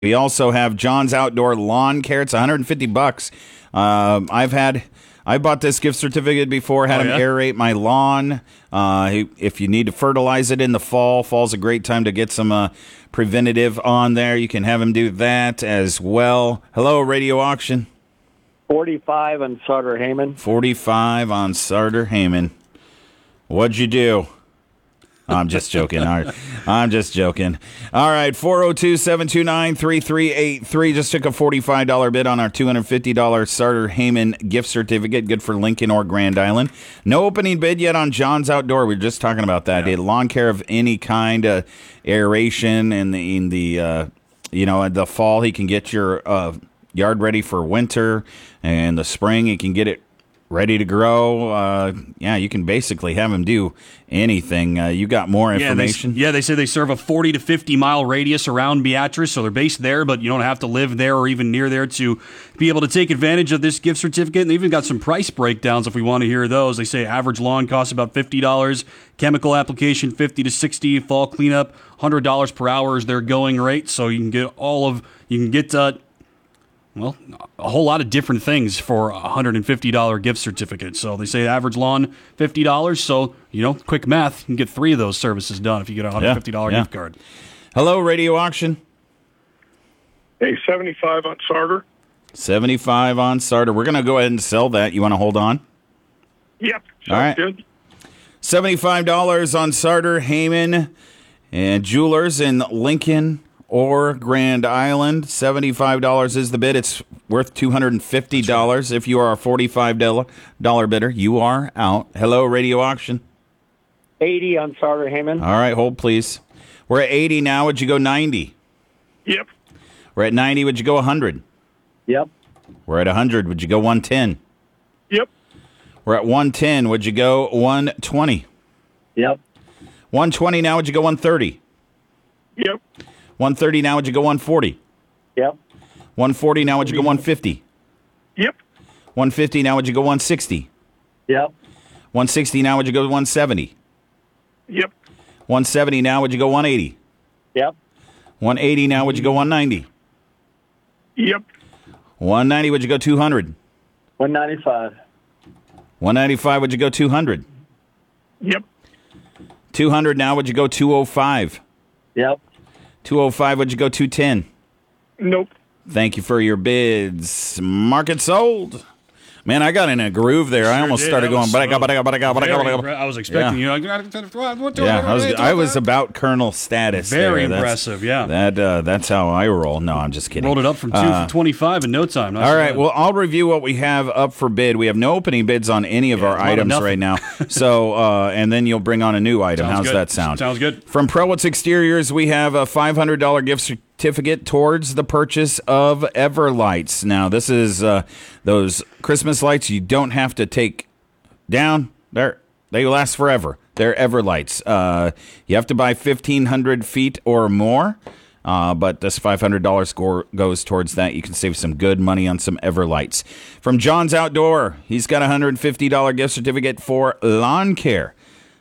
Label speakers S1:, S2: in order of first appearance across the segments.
S1: We also have John's Outdoor Lawn Care. It's $150. I bought this gift certificate before, had him aerate my lawn. If you need to fertilize it in the fall's a great time to get some preventative on there. You can have him do that as well. Hello, Radio Auction.
S2: 45 on Sartor Heyman.
S1: 45 on Sartor Heyman. What'd you do? I'm just joking. All right. I'm just joking. All right, 402-729-3383. Just took a $45 bid on our $250 Sartor Heyman gift certificate, good for Lincoln or Grand Island. No opening bid yet on John's Outdoor. We were just talking about that. Yeah. Lawn care of any kind, aeration in the fall. He can get your yard ready for winter, and the spring he can get it ready to grow. You can basically have him do anything. You got more information?
S3: They say they serve a 40 to 50 mile radius around Beatrice, so they're based there, but you don't have to live there or even near there to be able to take advantage of this gift certificate. And they even got some price breakdowns if we want to hear those. They say average lawn costs about $50, chemical application $50 to $60, fall cleanup $100 per hour is their going rate. So you can get a whole lot of different things for a $150 gift certificate. So they say average lawn, $50. So, quick math, you can get 3 of those services done if you get a $150 gift card.
S1: Hello, Radio Auction.
S4: Hey, 75 on Sartor.
S1: 75 on Sartor. We're going to go ahead and sell that. You want to hold on?
S4: Yep.
S1: All right.
S4: Good.
S1: $75 on Sartor Heyman and Jewelers in Lincoln or Grand Island. $75 is the bid. It's worth $250. If you are a $45 bidder, you are out. Hello, Radio Auction.
S2: 80 on Sartor Heyman.
S1: All right, hold please. We're at 80 now. Would you go 90?
S4: Yep.
S1: We're at 90. Would you go 100?
S2: Yep.
S1: We're at 100. Would you go 110?
S4: Yep.
S1: We're at 110. Would you go 120?
S2: Yep.
S1: 120 now. Would you go 130?
S4: Yep.
S1: 130 now. Would you go 140?
S2: Yep.
S1: 140 now. Would you go 150?
S4: Yep.
S1: 150 now. Would you go 160?
S2: Yep.
S1: 160 now. Would you go 170?
S4: Yep.
S1: 170 now. Would you go 180?
S2: Yep.
S1: 180 now. Would you go 190?
S4: Yep.
S1: 190. Would you go 200?
S2: 195.
S1: 195. Would you go 200?
S4: Yep.
S1: 200 now. Would you go 205?
S2: Yep.
S1: 205. Would you go 210?
S4: Nope.
S1: Thank you for your bids. Market sold. Man, I got in a groove there. I almost started going.
S3: I was expecting you.
S1: I was about Colonel status.
S3: Very impressive.
S1: That's how I roll. No, I'm just kidding.
S3: Rolled it up from 2 for 25 in no time.
S1: All right. Well, I'll review what we have up for bid. We have no opening bids on any of our items right now. So, and then you'll bring on a new item. How's that sound?
S3: Sounds good.
S1: From Prowitz Exteriors, we have a $500 gift certificate towards the purchase of Everlights. Now, this is those Christmas lights you don't have to take down. They last forever. They're Everlights. You have to buy 1,500 feet or more, but this $500 goes towards that. You can save some good money on some Everlights. From John's Outdoor, he's got a $150 gift certificate for lawn care.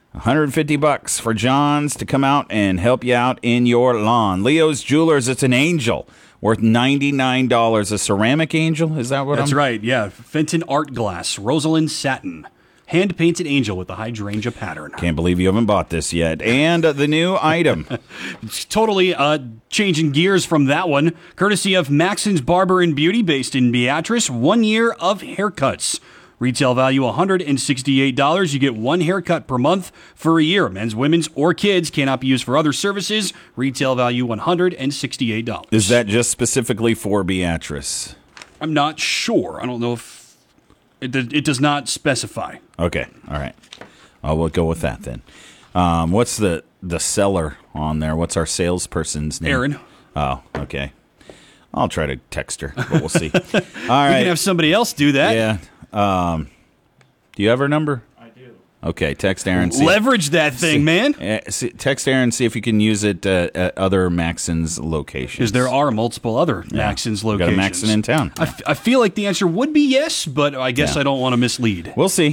S1: $150 for John's to come out and help you out in your lawn. Leo's Jewelers, it's an angel worth $99. A ceramic angel? Is that what
S3: That's right, yeah. Fenton Art Glass, Rosalind Satin. Hand-painted angel with the hydrangea pattern.
S1: Can't believe you haven't bought this yet. And the new item.
S3: Totally changing gears from that one. Courtesy of Maxon's Barber and Beauty based in Beatrice. 1 year of haircuts. Retail value $168. You get one haircut per month for a year. Men's, women's, or kids cannot be used for other services. Retail value $168.
S1: Is that just specifically for Beatrice?
S3: I'm not sure. I don't know if it does not specify.
S1: Okay. All right. We'll go with that then. What's the seller on there? What's our salesperson's name?
S3: Erin.
S1: Oh, okay. I'll try to text her, but we'll see. All right.
S3: We can have somebody else do that.
S1: Yeah. Do you have her number?
S5: I do.
S1: Okay, text Erin.
S3: Leverage that thing, man.
S1: Text Erin, see if you can use it at other Maxon's locations.
S3: Because there are multiple other Maxon's locations.
S1: Got a Maxon in town.
S3: I feel like the answer would be yes, but I guess I don't want to mislead.
S1: We'll see.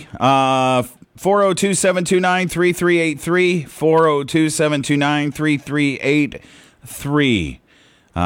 S1: 402-729-3383. 402-729-3383.